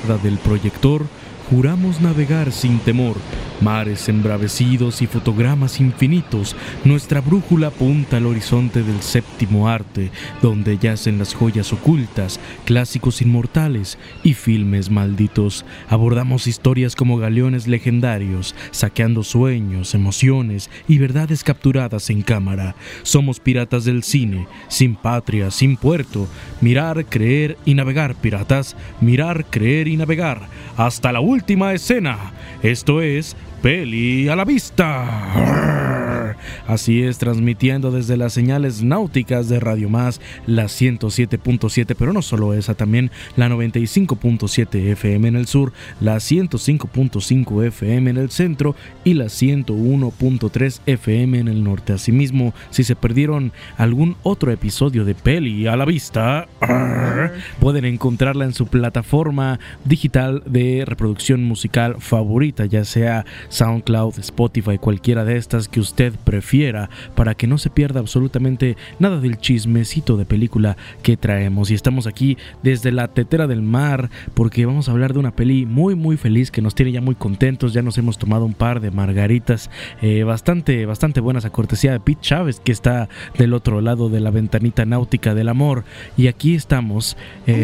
izquierda del proyector, juramos navegar sin temor, mares embravecidos y fotogramas infinitos. Nuestra brújula apunta al horizonte del séptimo arte, donde yacen las joyas ocultas, clásicos inmortales y filmes malditos. Abordamos historias como galeones legendarios, saqueando sueños, emociones y verdades capturadas en cámara. Somos piratas del cine, sin patria, sin puerto. Mirar, creer y navegar, piratas. Mirar, creer y navegar. Hasta la última escena. Esto es Peli a la Vista. Así es, transmitiendo desde las señales náuticas de Radio Más, la 107.7, pero no solo esa, también la 95.7 FM en el sur, la 105.5 FM en el centro y la 101.3 FM en el norte. Asimismo, si se perdieron algún otro episodio de Peli a la Vista, pueden encontrarla en su plataforma digital de reproducción musical favorita, ya sea SoundCloud, Spotify, cualquiera de estas que usted prefiera, para que no se pierda absolutamente nada del chismecito de película que traemos. Y estamos aquí desde la tetera del mar porque vamos a hablar de una peli muy muy feliz que nos tiene ya muy contentos. Ya nos hemos tomado un par de margaritas bastante buenas a cortesía de Pete Chávez, que está del otro lado de la ventanita náutica del amor. Y aquí estamos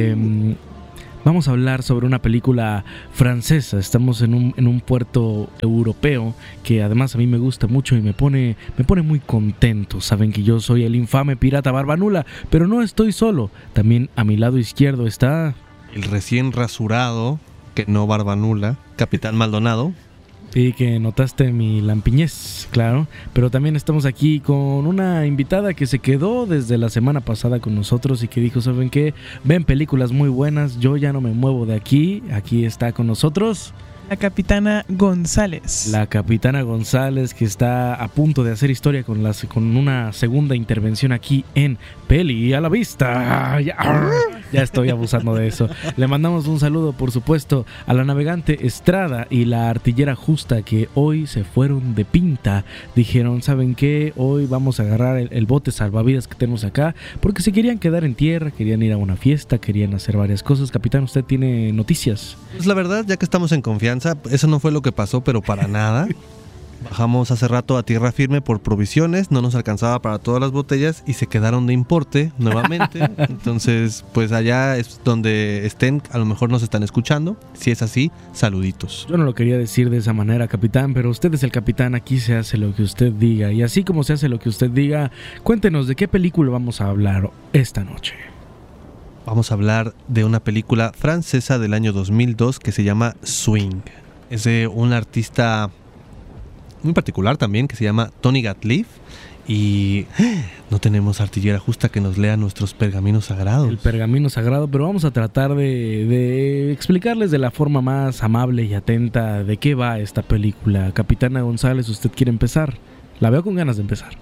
vamos a hablar sobre una película francesa. Estamos en un puerto europeo que además a mí me gusta mucho y me pone muy contento. Saben que yo soy el infame pirata Barbanula, pero no estoy solo. También a mi lado izquierdo está el recién rasurado, que no Barbanula, Capitán Maldonado. Sí, que notaste mi lampiñez, claro. Pero también estamos aquí con una invitada que se quedó desde la semana pasada con nosotros y que dijo, ¿saben qué? Ven películas muy buenas, yo ya no me muevo de aquí. Aquí está con nosotros la Capitana González. La Capitana González, que está a punto de hacer historia con una segunda intervención aquí en Peli a la Vista. Ya estoy abusando de eso. Le mandamos un saludo, por supuesto, a la navegante Estrada y la artillera Justa, que hoy se fueron de pinta. Dijeron, ¿saben qué? Hoy vamos a agarrar el bote salvavidas que tenemos acá, porque se querían quedar en tierra, querían ir a una fiesta, querían hacer varias cosas. Capitán, ¿usted tiene noticias? Pues la verdad, ya que estamos en confianza, eso no fue lo que pasó, pero para nada. Bajamos hace rato a tierra firme por provisiones, no nos alcanzaba para todas las botellas y se quedaron de importe nuevamente. Entonces, pues allá es donde estén, a lo mejor nos están escuchando. Si es así, saluditos. Yo no lo quería decir de esa manera, capitán, pero usted es el capitán, aquí se hace lo que usted diga. Y así como se hace lo que usted diga, cuéntenos de qué película vamos a hablar esta noche. Vamos a hablar de una película francesa del año 2002 que se llama Swing. Es de un artista muy particular también que se llama Tony Gatliff. Y no tenemos artillera Justa que nos lea nuestros pergaminos sagrados. El pergamino sagrado, pero vamos a tratar de explicarles de la forma más amable y atenta de qué va esta película. Capitana González, ¿usted quiere empezar? La veo con ganas de empezar.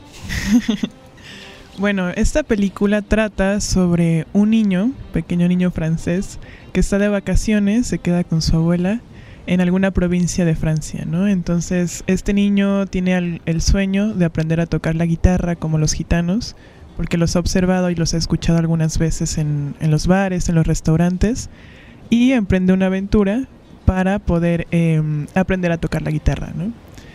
Bueno, esta película trata sobre un pequeño niño francés, que está de vacaciones, se queda con su abuela en alguna provincia de Francia, ¿no? Entonces, este niño tiene el sueño de aprender a tocar la guitarra como los gitanos, porque los ha observado y los ha escuchado algunas veces en los bares, en los restaurantes, y emprende una aventura para poder aprender a tocar la guitarra, ¿no?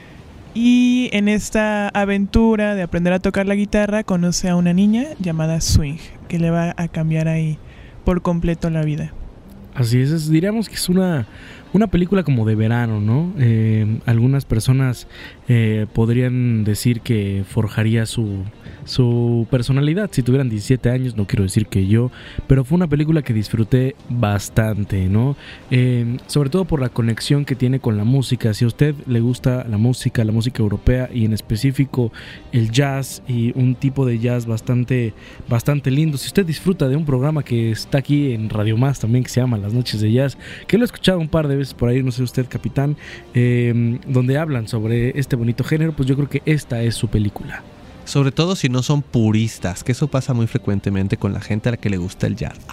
Y en esta aventura de aprender a tocar la guitarra conoce a una niña llamada Swing, que le va a cambiar ahí por completo la vida. Así es, diríamos que es una película como de verano, ¿no? Algunas personas podrían decir que forjaría su personalidad si tuvieran 17 años, no quiero decir que yo, pero fue una película que disfruté bastante, ¿no? Sobre todo por la conexión que tiene con la música. Si a usted le gusta la música europea y en específico el jazz, y un tipo de jazz bastante lindo, si usted disfruta de un programa que está aquí en Radio Más también, que se llama Las Noches de Jazz, que lo he escuchado un par de veces por ahí, no sé usted, capitán, donde hablan sobre este bonito género, pues yo creo que esta es su película. Sobre todo si no son puristas, que eso pasa muy frecuentemente con la gente a la que le gusta el jazz.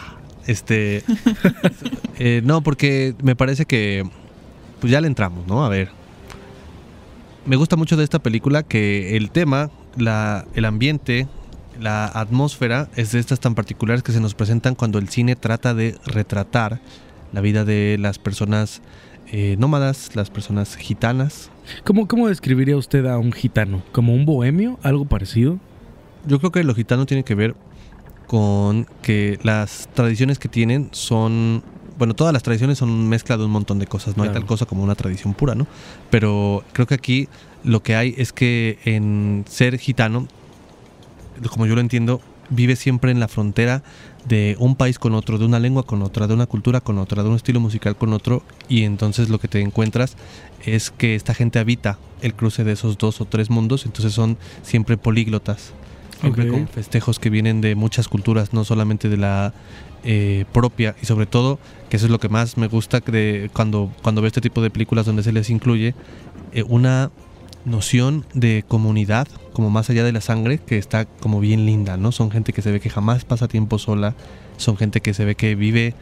No, porque me parece que pues ya le entramos, ¿no? A ver, me gusta mucho de esta película que el tema, el ambiente, la atmósfera es de estas tan particulares que se nos presentan cuando el cine trata de retratar la vida de las personas nómadas, las personas gitanas. ¿Cómo describiría usted a un gitano? ¿Como un bohemio? ¿Algo parecido? Yo creo que lo gitano tiene que ver con que las tradiciones que tienen son... Bueno, todas las tradiciones son mezcla de un montón de cosas. No hay tal cosa como una tradición pura, ¿no? Pero creo que aquí lo que hay es que en ser gitano, como yo lo entiendo, vive siempre en la frontera de un país con otro, de una lengua con otra, de una cultura con otra, de un estilo musical con otro, y entonces lo que te encuentras es que esta gente habita el cruce de esos 2 o 3 mundos, entonces son siempre políglotas, siempre con festejos que vienen de muchas culturas, no solamente de la propia, y sobre todo, que eso es lo que más me gusta de cuando veo este tipo de películas donde se les incluye una noción de comunidad, como más allá de la sangre, que está como bien linda, ¿no? Son gente que se ve que jamás pasa tiempo sola, son gente que se ve que vive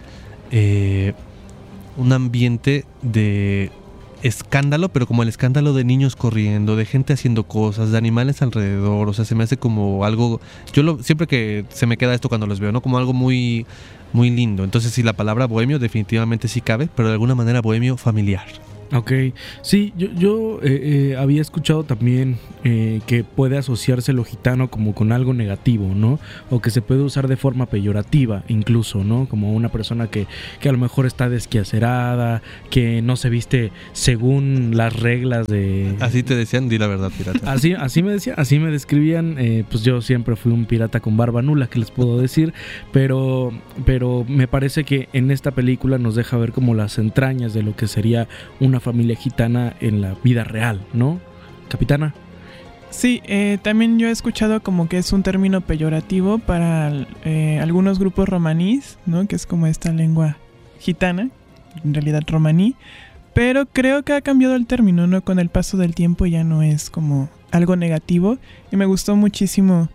un ambiente de escándalo, pero como el escándalo de niños corriendo, de gente haciendo cosas, de animales alrededor, o sea, se me hace como algo, siempre que se me queda esto cuando los veo, ¿no? Como algo muy, muy lindo. Entonces sí, la palabra bohemio definitivamente sí cabe, pero de alguna manera bohemio familiar. Ok, sí, yo había escuchado también que puede asociarse lo gitano como con algo negativo, ¿no? O que se puede usar de forma peyorativa incluso, ¿no? Como una persona que a lo mejor está desquiacerada, que no se viste según las reglas de... Así te decían, di la verdad, pirata. Así me describían, pues yo siempre fui un pirata con barba nula, que les puedo decir, pero me parece que en esta película nos deja ver como las entrañas de lo que sería una familia gitana en la vida real, ¿no? Capitana. Sí, también yo he escuchado como que es un término peyorativo para algunos grupos romaníes, ¿no? Que es como esta lengua gitana, en realidad romaní, pero creo que ha cambiado el término, ¿no? Con el paso del tiempo ya no es como algo negativo, y me gustó muchísimo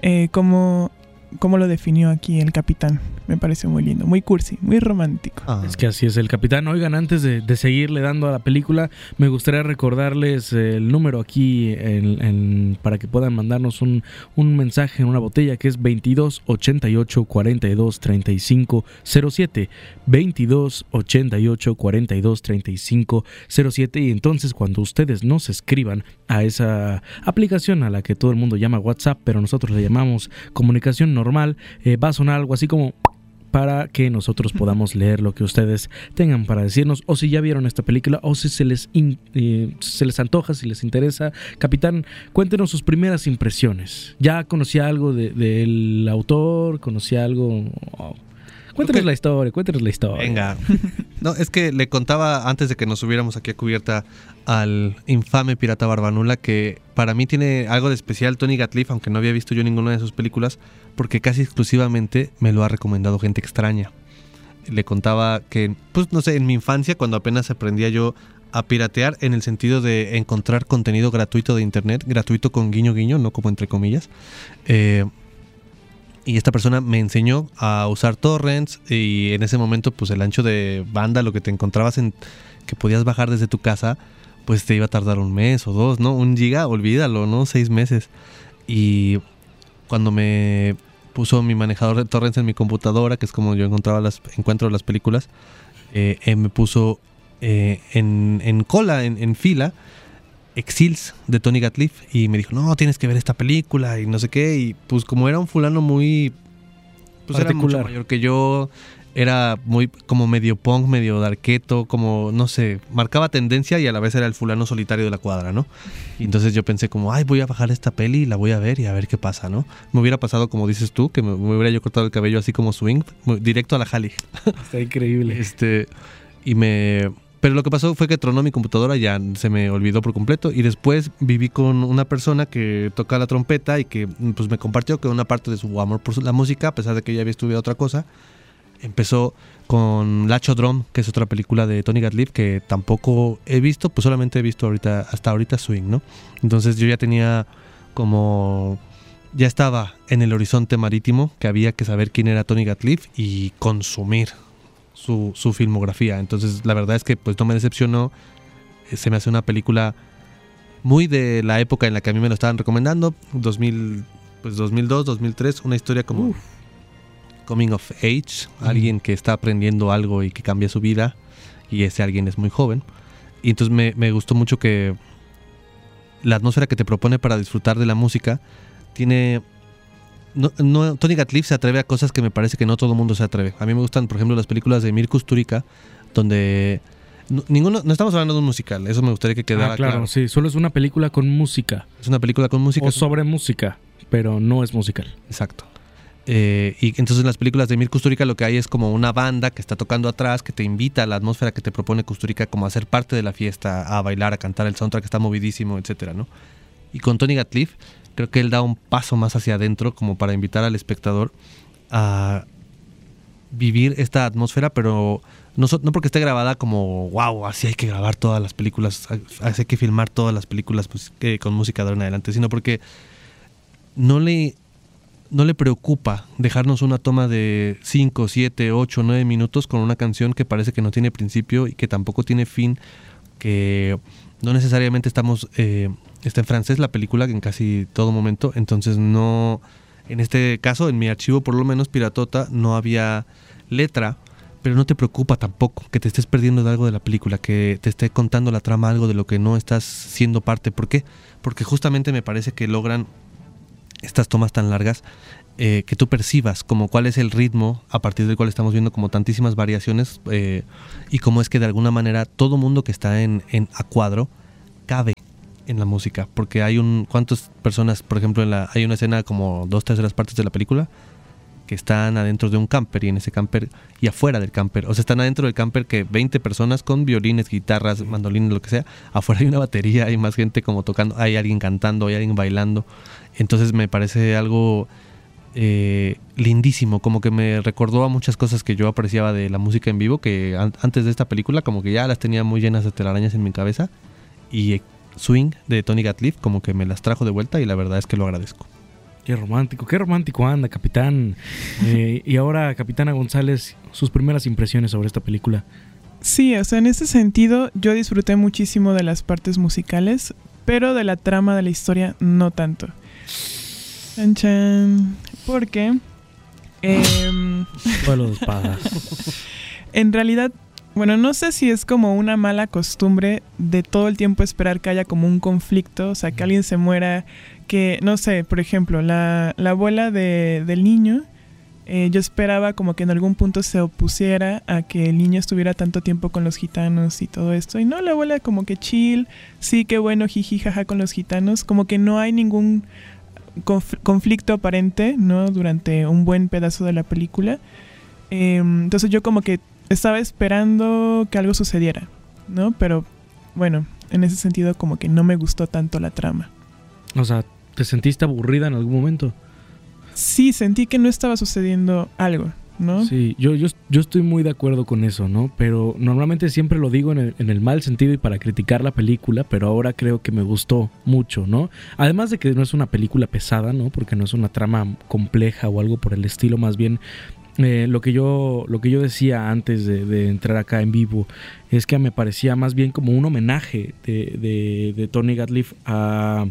cómo lo definió aquí el capitán. Me pareció muy lindo, muy cursi, muy romántico. Es que así es el capitán. Oigan, antes de seguirle dando a la película, me gustaría recordarles el número aquí para que puedan mandarnos un mensaje en una botella, que es 22 88 42 35 07. 22 88 42 35 07. Y entonces, cuando ustedes nos escriban a esa aplicación a la que todo el mundo llama WhatsApp, pero nosotros le llamamos comunicación normal, va a sonar algo así como, para que nosotros podamos leer lo que ustedes tengan para decirnos, o si ya vieron esta película, o si se les antoja, si les interesa. Capitán, cuéntenos sus primeras impresiones. ¿Ya conocía algo del autor? ¿Conocía algo? Cuéntenos la historia. Venga. No, es que le contaba antes de que nos subiéramos aquí a cubierta al infame pirata Barbanula, que para mí tiene algo de especial Tony Gatliff, aunque no había visto yo ninguna de sus películas, porque casi exclusivamente me lo ha recomendado gente extraña. Le contaba que, pues no sé, en mi infancia, cuando apenas aprendía yo a piratear, en el sentido de encontrar contenido gratuito de internet, gratuito con guiño guiño, no como entre comillas, y esta persona me enseñó a usar torrents, y en ese momento pues el ancho de banda, lo que te encontrabas que podías bajar desde tu casa, pues te iba a tardar 1 mes o 2, ¿no? 1 giga, olvídalo, ¿no? 6 meses. Y cuando me puso mi manejador de torrents en mi computadora, que es como yo encuentro las películas, me puso en cola, en fila, Exils de Tony Gatliff, y me dijo, no, tienes que ver esta película y no sé qué. Y pues como era un fulano muy, pues era mucho mayor que yo, era muy como medio punk, medio darketo, como no sé, marcaba tendencia, y a la vez era el fulano solitario de la cuadra, ¿no? Y entonces yo pensé como, ay, voy a bajar esta peli y la voy a ver y a ver qué pasa, ¿no? Me hubiera pasado como dices tú, que me hubiera yo cortado el cabello así como swing, directo a la Jali. Está increíble. Pero lo que pasó fue que tronó mi computadora, ya se me olvidó por completo, y después viví con una persona que toca la trompeta y que pues me compartió que una parte de su amor por la música, a pesar de que ella había estudiado otra cosa, empezó con Lacho Drum, que es otra película de Tony Gatliff que tampoco he visto, pues solamente he visto hasta ahorita Swing, ¿no? Entonces yo ya tenía ya estaba en el horizonte marítimo, que había que saber quién era Tony Gatliff y consumir su filmografía. Entonces la verdad es que pues no me decepcionó. Se me hace una película muy de la época en la que a mí me lo estaban recomendando, 2002, 2003, una historia como coming of age, alguien que está aprendiendo algo y que cambia su vida, y ese alguien es muy joven. Y entonces me gustó mucho que la atmósfera que te propone para disfrutar de la música tiene... Tony Gatliff se atreve a cosas que me parece que no todo el mundo se atreve. A mí me gustan, por ejemplo, las películas de Emir Kusturica, donde no estamos hablando de un musical, eso me gustaría que quedara claro. Sí, solo es una película con música. Es una película con música. O sobre música, pero no es musical. Exacto. Y entonces en las películas de Emir Kusturica lo que hay es como una banda que está tocando atrás, que te invita a la atmósfera que te propone Kusturica como a ser parte de la fiesta, a bailar, a cantar, el soundtrack está movidísimo, etcétera, ¿no? Y con Tony Gatliff creo que él da un paso más hacia adentro como para invitar al espectador a vivir esta atmósfera, pero no porque esté grabada como wow, así hay que grabar todas las películas, así hay que filmar todas las películas pues, con música de ahora en adelante, sino porque no le preocupa dejarnos una toma de 5, 7, 8, 9 minutos con una canción que parece que no tiene principio y que tampoco tiene fin, que no necesariamente está en francés la película en casi todo momento, entonces no, en este caso, en mi archivo por lo menos piratota, no había letra, pero no te preocupa tampoco que te estés perdiendo de algo de la película, que te esté contando la trama algo de lo que no estás siendo parte. ¿Por qué? Porque justamente me parece que logran estas tomas tan largas que tú percibas como cuál es el ritmo a partir del cual estamos viendo como tantísimas variaciones y cómo es que de alguna manera todo mundo que está en a cuadro cabe en la música, porque hay ¿cuántas personas, por ejemplo, hay una escena como 2/3 partes de la película que están adentro de un camper, y en ese camper y afuera del camper, o sea, están adentro del camper que 20 personas con violines, guitarras, mandolines, lo que sea, afuera hay una batería, hay más gente como tocando, hay alguien cantando, hay alguien bailando, entonces me parece algo lindísimo, como que me recordó a muchas cosas que yo apreciaba de la música en vivo, que antes de esta película como que ya las tenía muy llenas de telarañas en mi cabeza, y Swing de Tony Gatliff como que me las trajo de vuelta y la verdad es que lo agradezco. Qué romántico anda, capitán. Y ahora, capitana González, sus primeras impresiones sobre esta película. Sí, o sea, en ese sentido yo disfruté muchísimo de las partes musicales, pero de la trama de la historia no tanto. Chan, chan. Porque Duelo de espadas. En realidad, bueno, no sé si es como una mala costumbre de todo el tiempo esperar que haya como un conflicto, o sea, que alguien se muera, que, no sé, por ejemplo, la abuela del niño, yo esperaba como que en algún punto se opusiera a que el niño estuviera tanto tiempo con los gitanos y todo esto, y no, la abuela como que chill, sí, qué bueno, jiji, jaja con los gitanos, como que no hay ningún conflicto aparente, ¿no? Durante un buen pedazo de la película. Entonces yo como que estaba esperando que algo sucediera, ¿no? Pero bueno, en ese sentido como que no me gustó tanto la trama. O sea, ¿te sentiste aburrida en algún momento? Sí, sentí que no estaba sucediendo algo, ¿no? Sí, yo estoy muy de acuerdo con eso, ¿no? Pero normalmente siempre lo digo en el mal sentido y para criticar la película, pero ahora creo que me gustó mucho, ¿no? Además de que no es una película pesada, ¿no? Porque no es una trama compleja o algo por el estilo, más bien lo que yo decía antes de entrar acá en vivo es que me parecía más bien como un homenaje de Tony Gatliff a...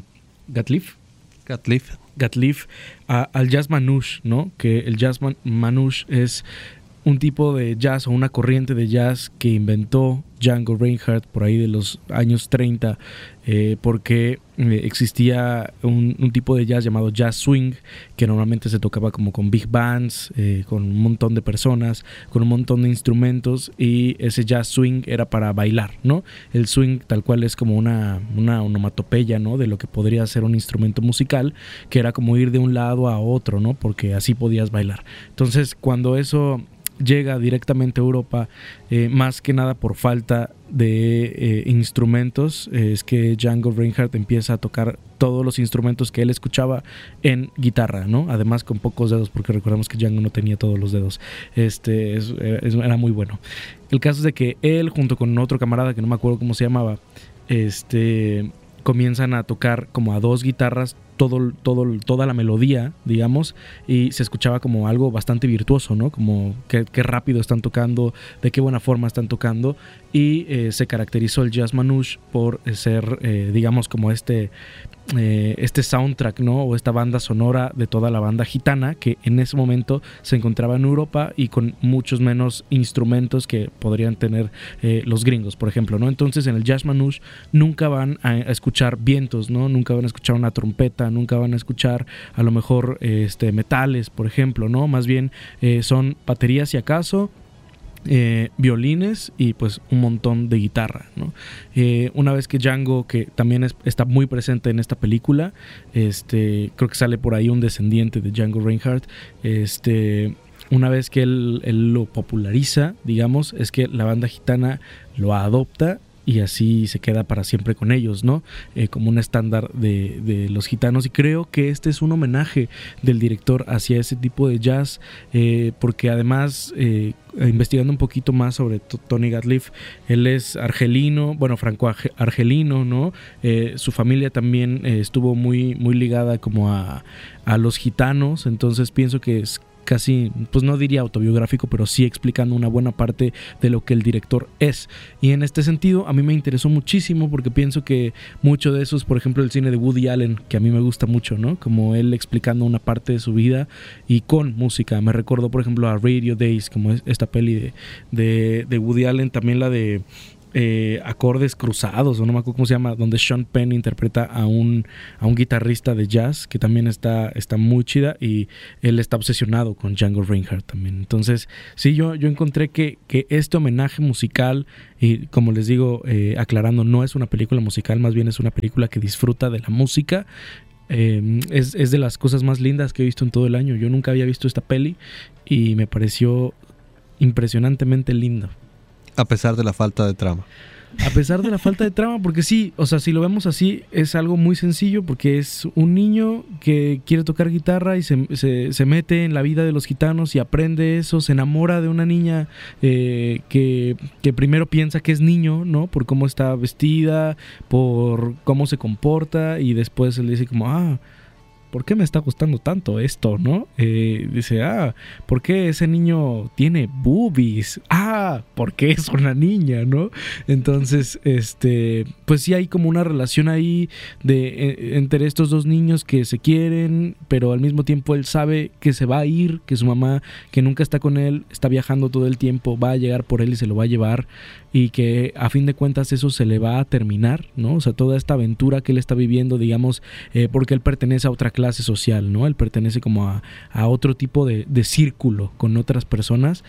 Gatliff al jazz manouche, ¿no? Que el jazz manouche es un tipo de jazz o una corriente de jazz que inventó Django Reinhardt por ahí de los años 30 porque existía un tipo de jazz llamado jazz swing que normalmente se tocaba como con big bands, con un montón de personas, con un montón de instrumentos, y ese jazz swing era para bailar, ¿no? El swing tal cual es como una onomatopeya, ¿no? De lo que podría ser un instrumento musical, que era como ir de un lado a otro, ¿no? Porque así podías bailar. Entonces, cuando eso llega directamente a Europa, más que nada por falta de instrumentos, es que Django Reinhardt empieza a tocar todos los instrumentos que él escuchaba en guitarra, ¿no? Además con pocos dedos, porque recordamos que Django no tenía todos los dedos. Era muy bueno. El caso es de que él, junto con otro camarada que no me acuerdo cómo se llamaba, comienzan a tocar como a dos guitarras toda la melodía, digamos, y se escuchaba como algo bastante virtuoso, ¿no? Como qué rápido están tocando, de qué buena forma están tocando, y se caracterizó el jazz manouche por ser, digamos, como este soundtrack, ¿no? O esta banda sonora de toda la banda gitana que en ese momento se encontraba en Europa y con muchos menos instrumentos que podrían tener los gringos, por ejemplo, ¿no? Entonces en el jazz manouche nunca van a escuchar vientos, ¿no? Nunca van a escuchar una trompeta, nunca van a escuchar a lo mejor metales, por ejemplo, ¿no? Más bien son baterías si acaso, violines y pues un montón de guitarra, ¿no? Una vez que Django, que también está muy presente en esta película, creo que sale por ahí un descendiente de Django Reinhardt, una vez que él lo populariza, digamos, es que la banda gitana lo adopta y así se queda para siempre con ellos, ¿no? Como un estándar de los gitanos, y creo que este es un homenaje del director hacia ese tipo de jazz, porque además, investigando un poquito más sobre Tony Gatliff, él es argelino, bueno, franco-argelino, ¿no? Su familia también estuvo muy, muy ligada como a los gitanos, entonces pienso que es casi, pues no diría autobiográfico, pero sí explicando una buena parte de lo que el director es. Y en este sentido a mí me interesó muchísimo porque pienso que mucho de eso es, por ejemplo, el cine de Woody Allen, que a mí me gusta mucho, ¿no? Como él explicando una parte de su vida y con música. Me recordó, por ejemplo, a Radio Days, como es esta peli de Woody Allen, también la de Acordes Cruzados, o no me acuerdo cómo se llama, donde Sean Penn interpreta a un guitarrista de jazz que también está muy chida, y él está obsesionado con Django Reinhardt también. Entonces sí, yo encontré que este homenaje musical, y como les digo, aclarando, no es una película musical, más bien es una película que disfruta de la música. Es de las cosas más lindas que he visto en todo el año. Yo nunca había visto esta peli y me pareció impresionantemente linda. A pesar de la falta de trama. A pesar de la falta de trama, porque sí, o sea, si lo vemos así, es algo muy sencillo, porque es un niño que quiere tocar guitarra y se mete en la vida de los gitanos y aprende eso, se enamora de una niña que primero piensa que es niño, ¿no? Por cómo está vestida, por cómo se comporta, y después él dice como, ¿por qué me está gustando tanto esto, no? Dice, ¿por qué ese niño tiene boobies? ¿Por qué es una niña, no? Entonces, pues sí hay como una relación ahí entre estos dos niños que se quieren, pero al mismo tiempo él sabe que se va a ir, que su mamá, que nunca está con él, está viajando todo el tiempo, va a llegar por él y se lo va a llevar, y que a fin de cuentas eso se le va a terminar, ¿no? O sea, toda esta aventura que él está viviendo, digamos, porque él pertenece a otra clase social, ¿no? Él pertenece como a otro tipo de círculo con otras personas,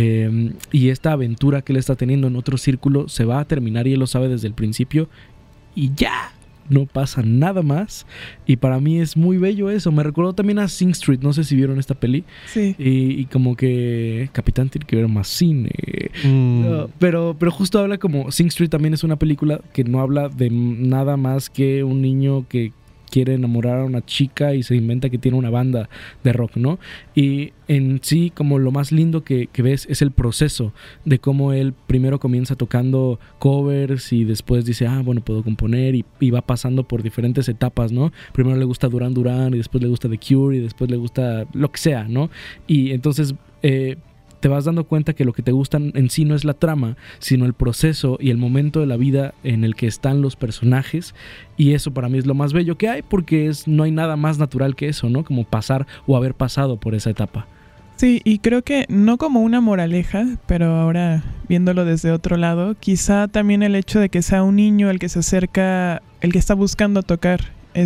y esta aventura que él está teniendo en otro círculo se va a terminar, y él lo sabe desde el principio, y ya no pasa nada más. Y para mí es muy bello eso. Me recordó también a Sing Street, no sé si vieron esta peli. Sí. Y como que Capitán tiene que ver más cine. No, pero justo habla como Sing Street también es una película que no habla de nada más que un niño que quiere enamorar a una chica y se inventa que tiene una banda de rock, ¿no? Y en sí, como lo más lindo que ves es el proceso de cómo él primero comienza tocando covers y después dice, bueno, puedo componer, y va pasando por diferentes etapas, ¿no? Primero le gusta Duran Duran, y después le gusta The Cure, y después le gusta lo que sea, ¿no? Y entonces te vas dando cuenta que lo que te gusta en sí no es la trama, sino el proceso y el momento de la vida en el que están los personajes, y eso para mí es lo más bello que hay, porque no hay nada más natural que eso, ¿no? Como pasar o haber pasado por esa etapa. Sí, y creo que no como una moraleja, pero ahora viéndolo desde otro lado, quizá también el hecho de que sea un niño el que se acerca, el que está buscando tocar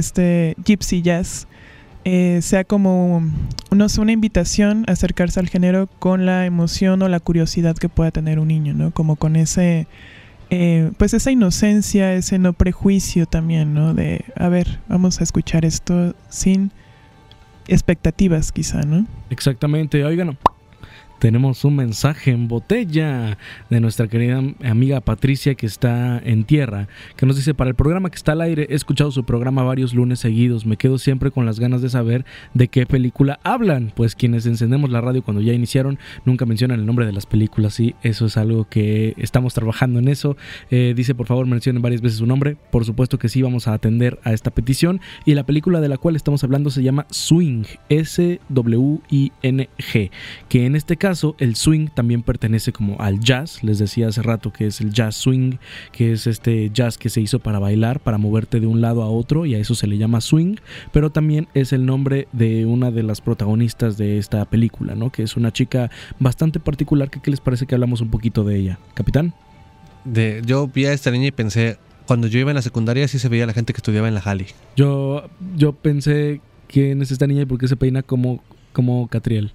gypsy jazz, sea como una invitación a acercarse al género con la emoción o la curiosidad que pueda tener un niño, ¿no? Como con ese pues esa inocencia, ese no prejuicio también, ¿no? De, a ver, vamos a escuchar esto sin expectativas quizá, ¿no? Exactamente. Oigan, Tenemos un mensaje en botella de nuestra querida amiga Patricia, que está en tierra, que nos dice: para el programa que está al aire, he escuchado su programa varios lunes seguidos, me quedo siempre con las ganas de saber de qué película hablan, pues quienes encendemos la radio cuando ya iniciaron nunca mencionan el nombre de las películas, y eso es algo que estamos trabajando en eso. Dice: por favor mencionen varias veces su nombre. Por supuesto que sí, vamos a atender a esta petición, y la película de la cual estamos hablando se llama Swing, S-W-I-N-G, que en este caso el swing también pertenece como al jazz. Les decía hace rato que es el jazz swing, que es este jazz que se hizo para bailar, para moverte de un lado a otro, y a eso se le llama swing, pero también es el nombre de una de las protagonistas de esta película, ¿no? Que es una chica bastante particular. ¿Qué les parece que hablamos un poquito de ella, capitán? Yo vi a esta niña y pensé, cuando yo iba en la secundaria sí se veía la gente que estudiaba en la Halle. Yo pensé, ¿quién es esta niña y por qué se peina como Catriel?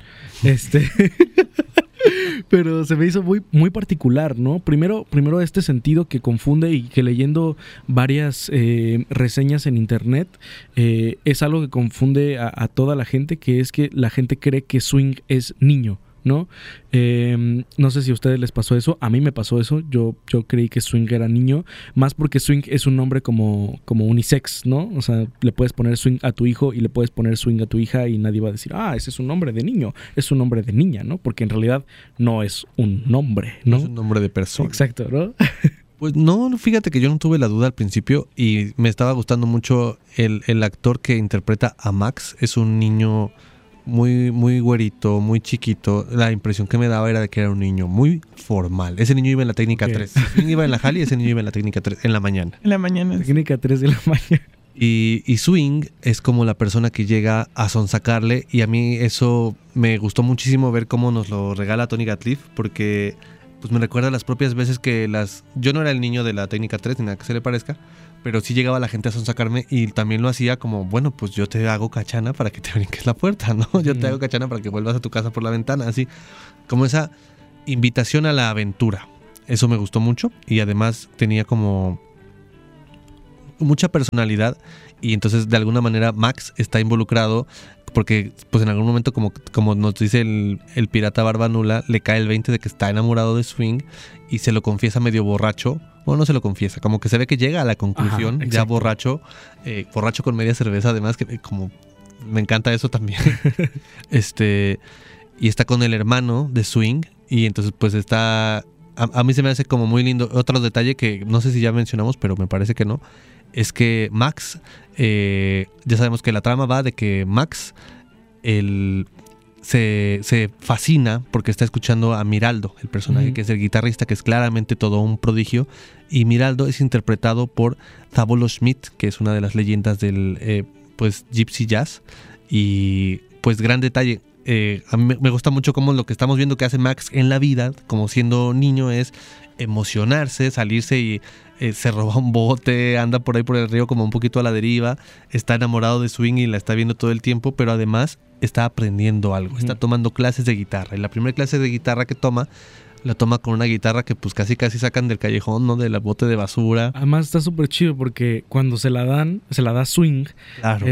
Pero se me hizo muy particular, ¿no? Primero este sentido que confunde, y que leyendo varias reseñas en internet es algo que confunde a toda la gente, que es que la gente cree que swing es niño, ¿no? No sé si a ustedes les pasó eso. A mí me pasó eso. Yo creí que swing era niño, más porque swing es un nombre como unisex, ¿no? O sea, le puedes poner swing a tu hijo y le puedes poner swing a tu hija, y nadie va a decir: ese es un nombre de niño, es un nombre de niña, ¿no? Porque en realidad no es un nombre, ¿no? No es un nombre de persona. Exacto, ¿no? Pues no, fíjate que yo no tuve la duda al principio, y me estaba gustando mucho el actor que interpreta a Max. Es un niño muy, muy güerito, muy chiquito. La impresión que me daba era de que era un niño muy formal. Ese niño iba en la técnica 3. Ese iba en la Halle, ese niño iba en la técnica 3 en la mañana. En la mañana. Técnica 3 de la mañana. Y swing es como la persona que llega a sonsacarle, y a mí eso me gustó muchísimo ver cómo nos lo regala Tony Gatliff, porque pues me recuerda las propias veces que yo no era el niño de la técnica 3 ni nada que se le parezca, pero sí llegaba la gente a sonsacarme, y también lo hacía como: bueno, pues yo te hago cachana para que te brinques la puerta, ¿no? Yo te hago cachana para que vuelvas a tu casa por la ventana, así como esa invitación a la aventura. Eso me gustó mucho, y además tenía como mucha personalidad, y entonces de alguna manera Max está involucrado, porque pues en algún momento, como nos dice el pirata Barbanula, le cae el 20 de que está enamorado de swing, y se lo confiesa medio borracho. Bueno, no se lo confiesa, como que se ve que llega a la conclusión. Ajá, ya borracho con media cerveza, además, que como me encanta eso también. Y está con el hermano de swing, y entonces pues está, a mí se me hace como muy lindo. Otro detalle que no sé si ya mencionamos, pero me parece que no, es que Max, ya sabemos que la trama va de que Max se fascina porque está escuchando a Miraldo, el personaje que es el guitarrista, que es claramente todo un prodigio, y Miraldo es interpretado por Zabolo Schmidt, que es una de las leyendas del pues Gypsy Jazz. Y pues gran detalle, a mí me gusta mucho cómo lo que estamos viendo que hace Max en la vida, como siendo niño, es emocionarse, salirse y se roba un bote, anda por ahí por el río como un poquito a la deriva, está enamorado de swing y la está viendo todo el tiempo, pero además está aprendiendo algo, está tomando clases de guitarra, y la primera clase de guitarra que toma, la toma con una guitarra que pues casi sacan del callejón, ¿no? Del bote de basura. Además está súper chido porque cuando se la da swing, claro.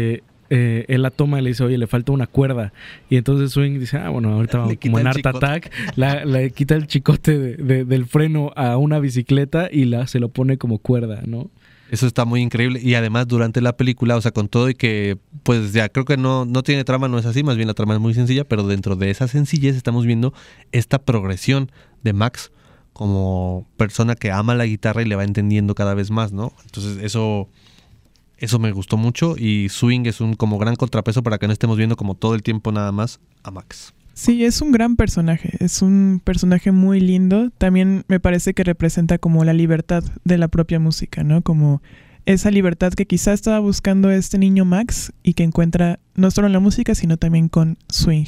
Él la toma y le dice: oye, le falta una cuerda, y entonces swing dice: bueno, ahorita vamos, como en Art Attack, le quita el chicote del freno a una bicicleta y se lo pone como cuerda, ¿no? Eso está muy increíble, y además durante la película, o sea, con todo y que pues ya creo que no tiene trama, no es así, más bien la trama es muy sencilla, pero dentro de esa sencillez estamos viendo esta progresión de Max como persona que ama la guitarra y le va entendiendo cada vez más, ¿no? Entonces eso me gustó mucho, y swing es un como gran contrapeso para que no estemos viendo como todo el tiempo nada más a Max. Sí, es un gran personaje, es un personaje muy lindo. También me parece que representa como la libertad de la propia música, ¿no? Como esa libertad que quizá estaba buscando este niño Max, y que encuentra no solo en la música, sino también con swing.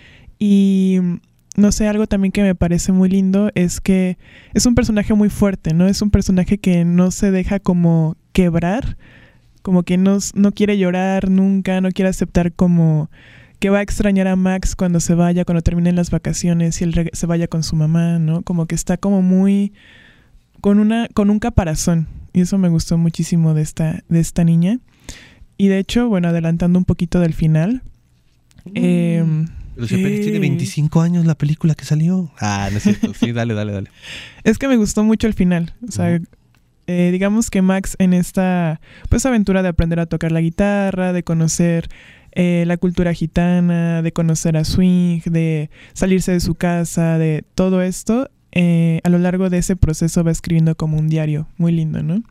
Y no sé, algo también que me parece muy lindo es que es un personaje muy fuerte, ¿no? Es un personaje que no se deja como quebrar, como que no quiere llorar nunca, no quiere aceptar como que va a extrañar a Max cuando se vaya, cuando terminen las vacaciones y él se vaya con su mamá, ¿no? Como que está como muy con un caparazón, y eso me gustó muchísimo de esta niña. Y de hecho, bueno, adelantando un poquito del final, Pero si apenas tiene 25 años la película que salió. No es cierto. Sí, dale. Es que me gustó mucho el final. O sea, digamos que Max en esta pues aventura de aprender a tocar la guitarra, de conocer la cultura gitana, de conocer a Swing, de salirse de su casa, de todo esto, a lo largo de ese proceso va escribiendo como un diario muy lindo, ¿no?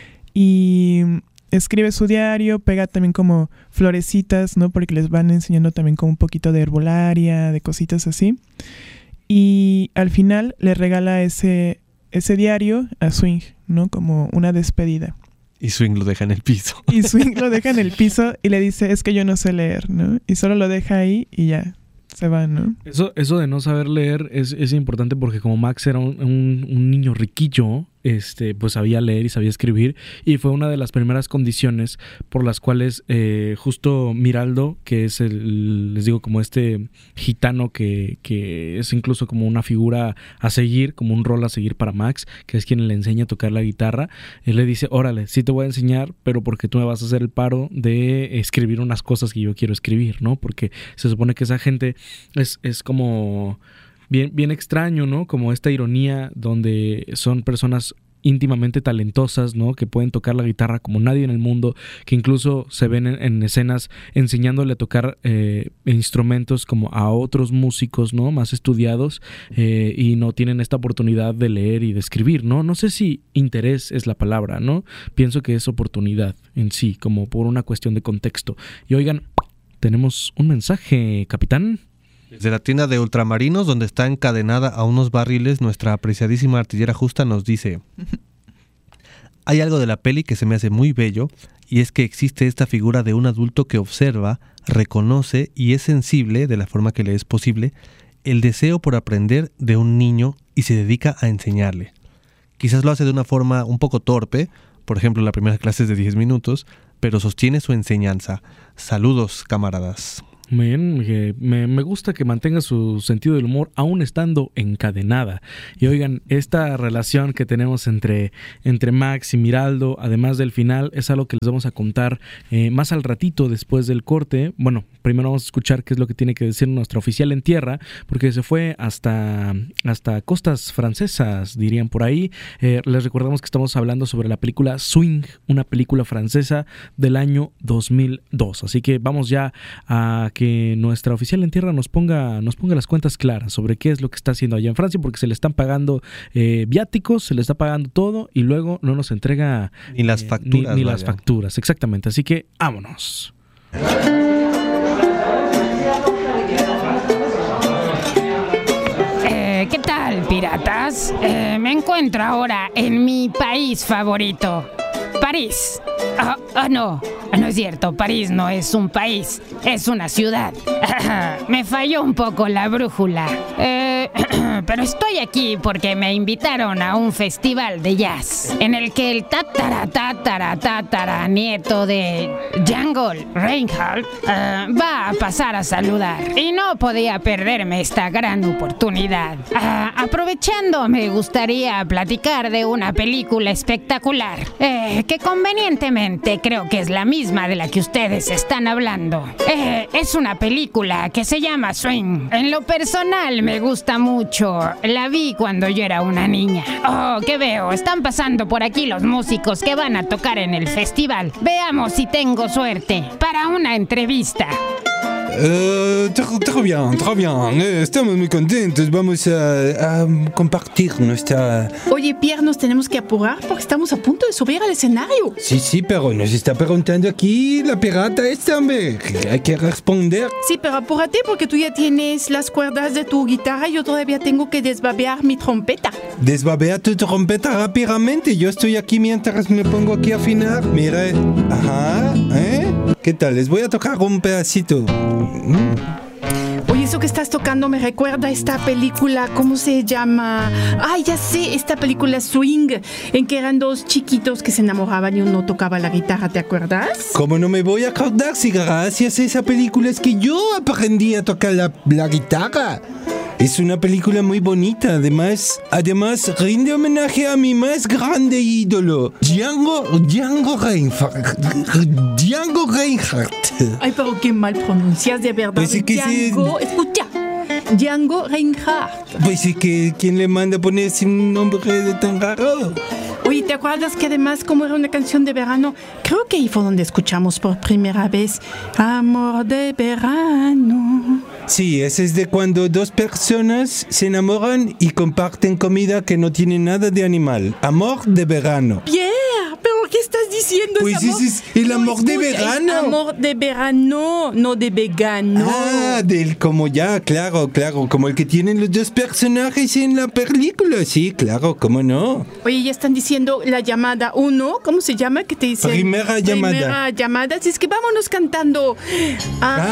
Y escribe su diario, pega también como florecitas, ¿no? Porque les van enseñando también como un poquito de herbolaria, de cositas así. Y al final le regala ese diario a Swing, ¿no? Como una despedida. Y Swing lo deja en el piso. Y Swing lo deja en el piso y le dice, es que yo no sé leer, ¿no? Y solo lo deja ahí y ya se va, ¿no? Eso de no saber leer es importante porque como Max era un niño riquillo, pues sabía leer y sabía escribir, y fue una de las primeras condiciones por las cuales justo Miraldo, que es les digo, como este gitano que es incluso como una figura a seguir, como un rol a seguir para Max, que es quien le enseña a tocar la guitarra, él le dice, órale, sí te voy a enseñar, pero porque tú me vas a hacer el paro de escribir unas cosas que yo quiero escribir, ¿no? Porque se supone que esa gente es como bien extraño, ¿no? Como esta ironía donde son personas íntimamente talentosas, ¿no? Que pueden tocar la guitarra como nadie en el mundo, que incluso se ven en escenas enseñándole a tocar instrumentos como a otros músicos, ¿no? Más estudiados, y no tienen esta oportunidad de leer y de escribir, ¿no? No sé si interés es la palabra, ¿no? Pienso que es oportunidad en sí, como por una cuestión de contexto. Y oigan, tenemos un mensaje, capitán. Desde la tienda de ultramarinos, donde está encadenada a unos barriles, nuestra apreciadísima artillera justa nos dice: hay algo de la peli que se me hace muy bello, y es que existe esta figura de un adulto que observa, reconoce y es sensible, de la forma que le es posible, el deseo por aprender de un niño y se dedica a enseñarle. Quizás lo hace de una forma un poco torpe, por ejemplo la primera clase es de 10 minutos, pero sostiene su enseñanza. Saludos, camaradas. Me gusta que mantenga su sentido del humor aún estando encadenada. Y oigan, esta relación que tenemos entre Max y Miraldo, además del final, es algo que les vamos a contar más al ratito después del corte. Bueno, primero vamos a escuchar qué es lo que tiene que decir nuestra oficial en tierra, porque se fue hasta costas francesas, dirían por ahí. Les recordamos que estamos hablando sobre la película Swing, una película francesa del año 2002. Así que vamos ya a que nuestra oficial en tierra nos ponga las cuentas claras sobre qué es lo que está haciendo allá en Francia, porque se le están pagando viáticos, se le está pagando todo y luego no nos entrega ni las facturas. Ni las facturas, exactamente. Así que vámonos. ¿Qué tal, piratas? Me encuentro ahora en mi país favorito, París. No es cierto, París no es un país, es una ciudad. Me falló un poco la brújula. Pero estoy aquí porque me invitaron a un festival de jazz en el que el tatara nieto de Django Reinhardt va a pasar a saludar. Y no podía perderme esta gran oportunidad. Aprovechando, me gustaría platicar de una película espectacular que convenientemente creo que es la misma de la que ustedes están hablando. Es una película que se llama Swing. En lo personal me gusta mucho. La vi cuando yo era una niña. Oh, ¿qué veo? Están pasando por aquí los músicos que van a tocar en el festival. Veamos si tengo suerte para una entrevista. Très bien. Estamos muy contentos. Vamos a compartir nuestra... Oye, Pierre, nos tenemos que apurar porque estamos a punto de subir al escenario. Sí, pero nos está preguntando aquí la pirata esta, hombre. Hay que responder. Sí, pero apúrate porque tú ya tienes las cuerdas de tu guitarra y yo todavía tengo que desbabear mi trompeta. Desbabea tu trompeta rápidamente. Yo estoy aquí mientras me pongo aquí a afinar. Mira, ajá, ¿qué tal? Les voy a tocar un pedacito. Oye, eso que estás tocando me recuerda a esta película, ¿cómo se llama? Ay, ya sé, esta película Swing, en que eran dos chiquitos que se enamoraban y uno tocaba la guitarra, ¿te acuerdas? ¿Cómo no me voy a acordar si gracias a esa película es que yo aprendí a tocar la guitarra? Es una película muy bonita, además rinde homenaje a mi más grande ídolo, Django Reinhardt. Ay, pero qué mal pronuncias, de verdad. Pues es que Django, escucha. Django Reinhardt. Pues es que, ¿quién le manda a ponerse un nombre de tan raro? Oye, ¿te acuerdas que además, como era una canción de verano, creo que ahí fue donde escuchamos por primera vez Amor de verano? Sí, ese es de cuando dos personas se enamoran y comparten comida que no tiene nada de animal. Amor de verano. Pierre, ¿pero qué estás diciendo? Pues ese es el amor de verano. Es amor de verano, no de vegano. Ah, como como el que tienen los dos personajes en la película. Sí, claro, cómo no. Oye, ya están diciendo la llamada 1, ¿cómo se llama? ¿Qué te dice? Primera llamada. Primera llamada, así es que vámonos cantando.